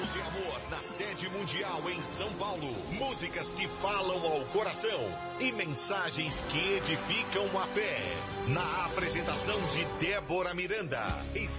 Gritos de amor na sede mundial em São Paulo. Músicas que falam ao coração e mensagens que edificam a fé. Na apresentação de Débora Miranda.